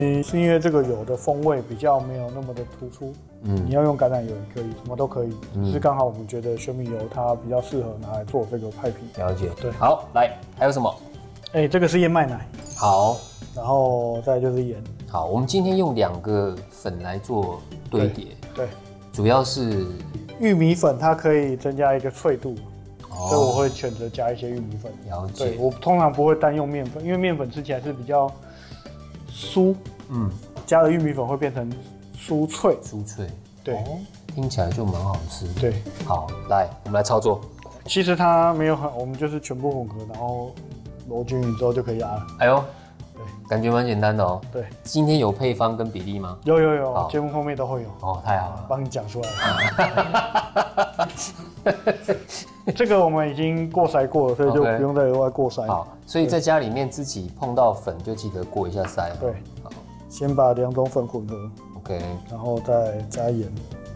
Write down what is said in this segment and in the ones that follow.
是因为这个油的风味比较没有那么的突出。你要用橄榄油也可以，什么都可以。只是刚好我们觉得玄米油它比较适合拿来做这个派皮。 了解。 对， 好，来还有什么？ 这个是燕麦奶。 好， 然后再来就是盐。 好，我们今天用2个粉来做堆叠。 对， 主要是玉米粉，它可以增加一个脆度。所以我会选择加一些玉米粉。 了解。 对，我通常不会单用面粉，因为面粉吃起来是比较酥。加了玉米粉会变成酥脆。 酥脆。 对。 听起来就蛮好吃。 对。 好，来，我们来操作。 其实它没有我们就是全部混合，然后揉均匀之后就可以压了。 哎呦，对，感觉蛮简单的哦。 对。今天有配方跟比例吗？ 有，节目后面都会有。 哦，太好了， 帮你讲出来了。这个我们已经过筛过了，所以就不用再额外过筛。 好，所以在家里面自己碰到粉就记得过一下筛。 对，好，先把2种粉混合 ，OK， 然后再加盐。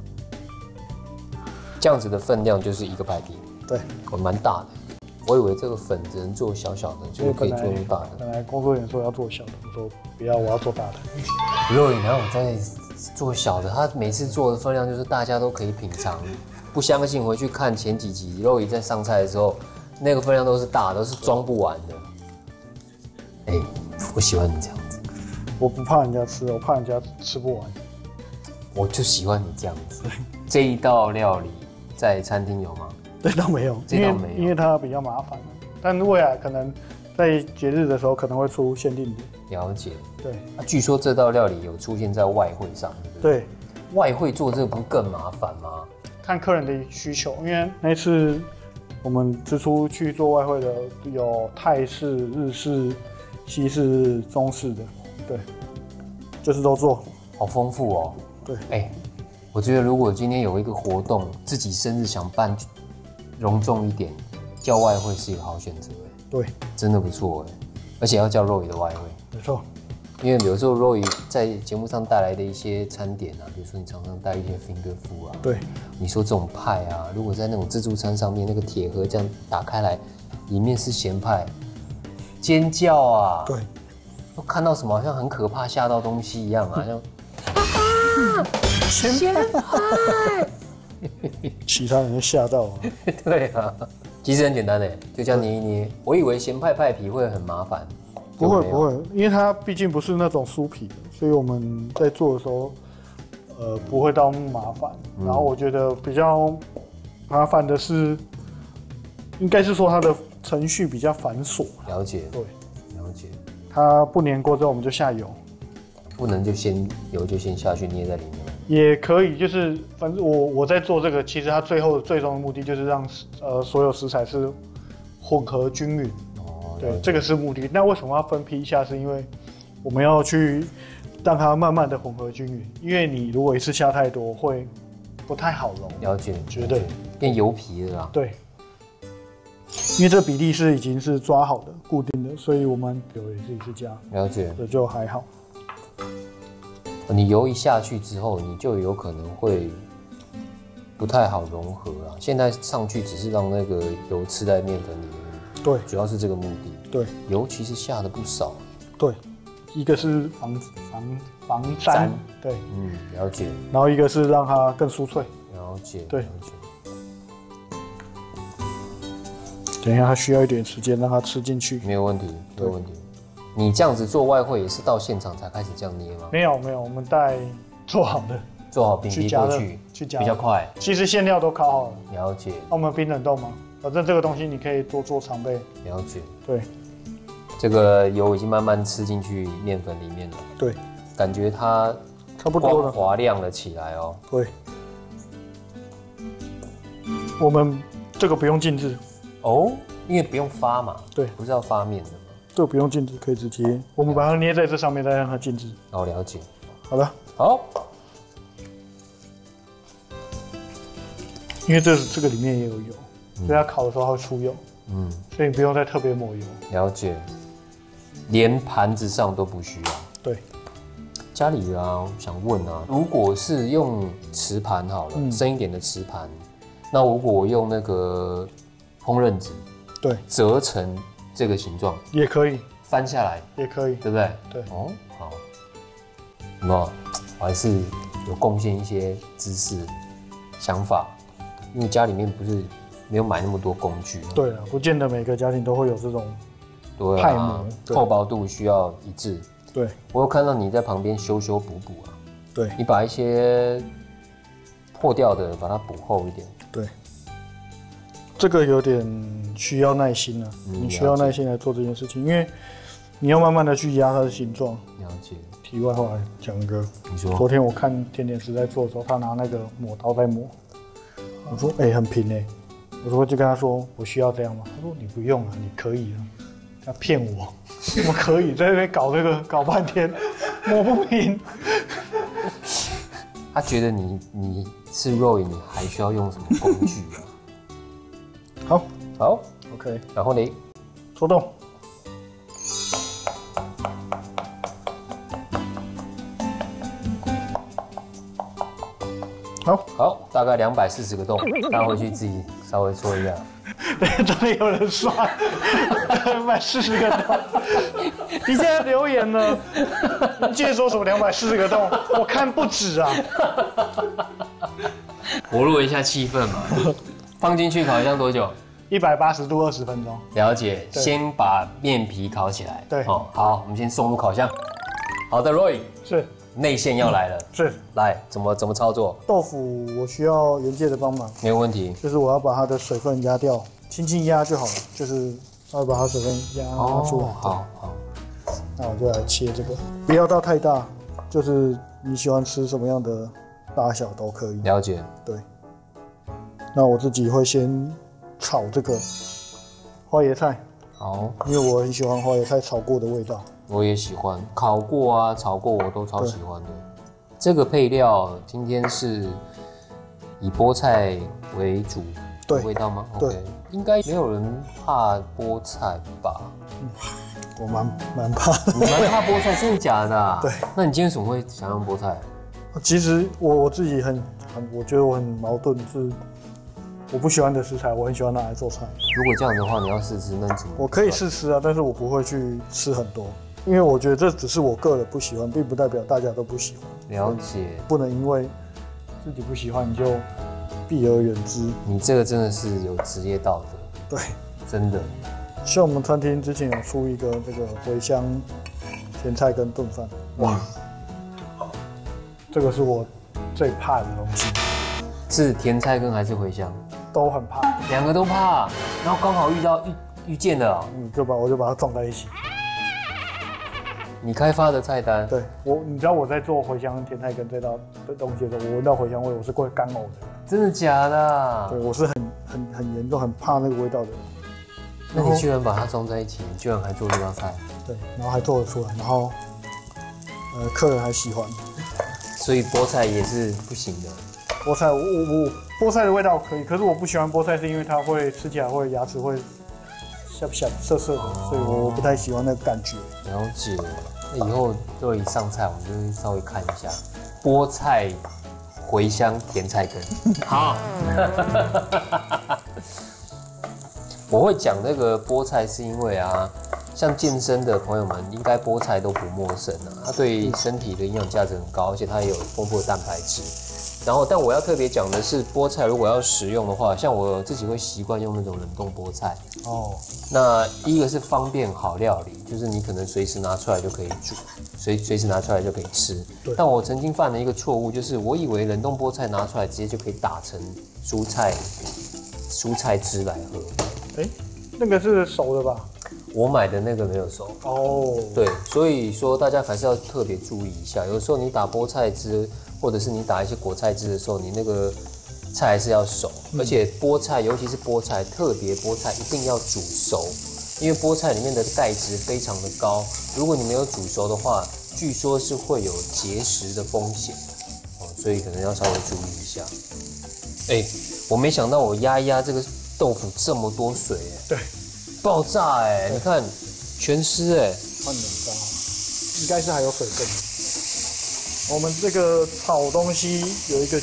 这样子的分量就是1个派皮。 对， 蛮大的。我以为这个粉只能做小小的，就可以做那么大的。 本来工作人员说要做小的，我说不要，我要做大的。 Roy哪有在做小的？他每次做的分量就是大家都可以品尝。不相信回去看前几集Roy在上菜的时候，那个分量都是大的，都是装不完的。我喜欢你这样子。 我不怕人家吃，我怕人家吃不完。 我就喜欢你这样子。这一道料理在餐厅有吗？ 这道没有，因为它比较麻烦。但未来可能在节日的时候可能会出限定的。 了解。 对。 据说这道料理有出现在外汇上，对不对？ 对。 外汇做这个不更麻烦吗？ 看客人的需求，因为那次我们支出去做外汇的有泰式、日式、西式、中式的，对，就是都做。 好丰富哦。 对。 我觉得如果今天有一个活动，自己生日想办隆重一点，叫外汇是一个好选择。 对， 真的不错。而且要叫 Roy 的外汇。 没错。 因为有时候 Roy 在节目上带来的一些餐点啊，比如说你常常带一些 finger food 啊， 对， 你说这种派啊，如果在那种自助餐上面那个铁盒这样打开来，里面是咸派，尖叫啊， 对， 都看到什么好像很可怕，吓到东西一样啊，像咸派，其他人就吓到了。 对啊，其实很简单诶，就这样捏一捏。我以为咸派派皮会很麻烦。 不会，因为它毕竟不是那种酥皮的，所以我们在做的时候，不会到那么麻烦。然后我觉得比较麻烦的是，应该是说它的程序比较繁琐。 了解。 对， 了解。 它不粘锅之后，我们就下油。 不能就油就先下去捏在里面。 也可以，就是反正我在做这个，其实它最终的目的就是让所有食材是混合均匀。对，这个是目的。那为什么要分批下？是因为我们要去让它慢慢的混合均匀。因为你如果一次下太多，会不太好揉。 了解， 绝对变油皮了啦。 对，因为这比例已经是抓好的、固定的，所以我们油也是一次加。 了解， 这就还好。 你油一下去之后，你就有可能会不太好融合啦。现在上去只是让那个油吃在面粉里面。 对， 主要是这个目的。 对， 油其实下的不少。 对，一个是防粘，对， 了解。 然后一个是让它更酥脆。 了解， 对， 了解。 等一下，它需要一点时间让它吃进去。 没有问题，没有问题。你这样子做外汇也是到现场才开始这样捏吗？ 没有，我们带做好的， 做好饼皮过去加比较快。 其实馅料都烤好了。 了解。 我们冰冷冻吗？反正这个东西你可以多做常备。 了解。 对， 这个油已经慢慢吃进去面粉里面了。 对， 感觉它差不多了， 滑亮了起来哦。 对，我们这个不用静置哦，因为不用发嘛。 对， 不是要发面的吗？ 这个不用静置，可以直接我们把它捏在这上面，再让它静置。 哦，了解。 好的， 好。 因为这个里面也有油。所以它烤的时候它会出油，所以你不用再特别抹油。 了解，连盘子上都不需要。 对， 家里啊，我想问啊，如果是用瓷盘好了，深一点的瓷盘，那如果我用那个烹饪纸， 对， 折成这个形状也可以， 翻下来也可以， 对不对？ 对。 哦，好。 有没有？我还是有贡献一些知识、想法，因为家里面不是没有买那么多工具。 对啊，不见得每个家庭都会有这种对派模， 厚薄度需要一致。 对， 我有看到你在旁边修修补补啊。 对， 你把一些破掉的把它补厚一点。 对，这个有点需要耐心啊，你需要耐心来做这件事情，因为你要慢慢的去压它的形状。 了解。 题外话讲一个， 你说， 昨天我看甜点师在做的时候，他拿那个抹刀在抹，我说很平哎，我说就跟他说我需要这样吗？他说你不用啊，你可以啊。他骗我，怎么可以在那边搞这个搞半天，抹不平。 他觉得你是 Roy， 你还需要用什么工具啊？ 好 ，OK。 然后呢？ 戳洞。 好，大概240个洞，大家回去自己稍微戳一下。 真的有人刷240个洞，你现在留言呢？你记得说什么240个洞？我看不止啊！ 活络一下气氛嘛。放进去烤箱多久 ？180度20分钟。 了解，先把面皮烤起来。 对， 好，我们先送入烤箱。好的 ，Roy 是内馅要来了。 是， 来怎么操作？ 豆腐我需要原介的帮忙。 没有问题。 就是我要把它的水分压掉，轻轻压就好了，就是稍微把它水分压出来。 好。 那我就来切这个，不要到太大，就是你喜欢吃什么样的大小都可以。 了解。 对。那我自己会先炒这个花椰菜。 好。 因为我很喜欢花椰菜炒过的味道。 我也喜欢，烤过啊、炒过我都超喜欢的。这个配料今天是以菠菜为主的味道吗？ 对， OK， 应该没有人怕菠菜吧？ 我蛮怕的。 你蛮怕菠菜，真的假的啊？ 对。 那你今天怎么会想用菠菜？ 其实我自己我觉得我很矛盾，是我不喜欢的食材，我很喜欢拿来做菜。 如果这样的话，你要试吃，那怎么？ 我可以试吃啊，但是我不会去吃很多，因为我觉得这只是我个人不喜欢，并不代表大家都不喜欢。 了解。 不能因为自己不喜欢你就避而远之。 你这个真的是有职业道德。 对， 真的。 像我们餐厅之前有出一个这个茴香甜菜根炖饭，哇，这个是我最怕的东西。 是甜菜根还是茴香？ 都很怕， 两个都怕，然后刚好遇见了。 我就把它撞在一起。 你开发的菜单？ 对，你知道我在做茴香甜菜根这道东西的时候，我闻到茴香味，我是会干呕的。 真的假的？ 对，我是很严重，很怕那个味道的人。 那你居然把它装在一起，你居然还做这道菜？ 对，然后还做得出来，然后客人还喜欢。 所以菠菜也是不行的。 菠菜菠菜的味道可以，可是我不喜欢菠菜，是因为它会吃起来会牙齿会涩涩的，所以我不太喜欢那个感觉。 了解。那以后若一上菜，我们就稍微看一下菠菜、茴香、甜菜根。好。我会讲那个菠菜，是因为啊，像健身的朋友们，应该菠菜都不陌生啊。它对身体的营养价值很高，而且它也有丰富的蛋白质。然后，但我要特别讲的是，菠菜如果要食用的话，像我自己会习惯用那种冷冻菠菜。哦。那第一个是方便好料理，就是你可能随时拿出来就可以煮，随时拿出来就可以吃。但我曾经犯了一个错误，就是我以为冷冻菠菜拿出来直接就可以打成蔬菜汁来喝。 那个是熟的吧？ 我买的那个没有熟。哦。对，所以说大家还是要特别注意一下，有时候你打菠菜汁，或者是你打一些果菜汁的时候，你那个菜还是要熟，而且菠菜，尤其是菠菜，特别菠菜一定要煮熟，因为菠菜里面的钙质非常的高，如果你没有煮熟的话，据说是会有结石的风险，所以可能要稍微注意一下。我没想到我压一压这个豆腐这么多水， 对， 爆炸你看全湿很冷炸，应该是还有水分。我们这个炒东西有一个